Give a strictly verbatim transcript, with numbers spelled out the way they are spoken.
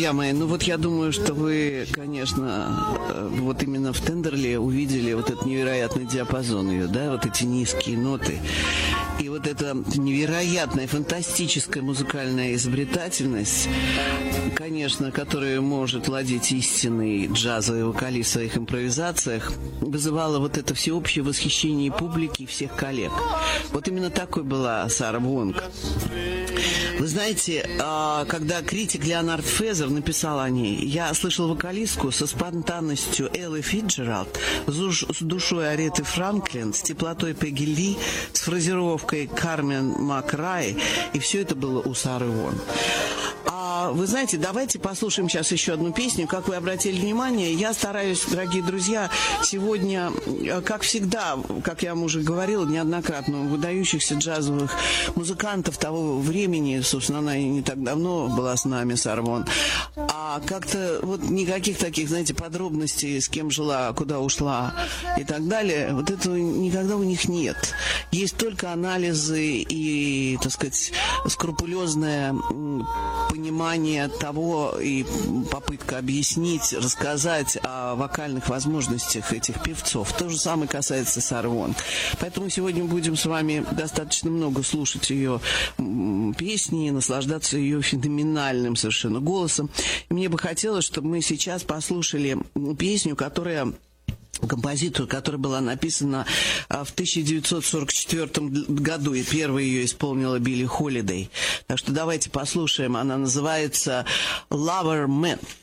Друзья мои, ну вот я думаю, что вы, конечно, вот именно в Тендерли увидели вот этот невероятный диапазон ее, да, вот эти низкие ноты. И вот эта невероятная, фантастическая музыкальная изобретательность, конечно, которую может ладить истинный джазовый вокалист в своих импровизациях, вызывала вот это всеобщее восхищение публики и всех коллег. Вот именно такой была Сара Вонг. Вы знаете, когда критик Леонард Фезер написал о ней, я слышал вокалистку со спонтанностью Эллы Фицджеральд, с душой Ареты Франклин, с теплотой Пегги Ли, с фразировкой Кармен МакРаe, и все это было у Сары Вонг. А вы знаете, давайте послушаем сейчас еще одну песню. Как вы обратили внимание, я стараюсь, дорогие друзья, сегодня, как всегда, как я вам уже говорила неоднократно, выдающихся джазовых музыкантов того времени, собственно, она и не так давно была с нами, Сара Вонг, а как-то вот никаких таких, знаете, подробностей, с кем жила, куда ушла и так далее, вот этого никогда у них нет. Есть только анализы и, так сказать, скрупулезное понимание того и попытка объяснить, рассказать о вокальных возможностях этих певцов. То же самое касается Сары Вонг. Поэтому сегодня будем с вами достаточно много слушать ее песни, наслаждаться ее феноменальным совершенно голосом. И мне бы хотелось, чтобы мы сейчас послушали песню, которая... композицию, которая была написана в тысяча девятьсот сорок четвёртом году, и первой ее исполнила Билли Холидей. Так что давайте послушаем. Она называется «Lover Man».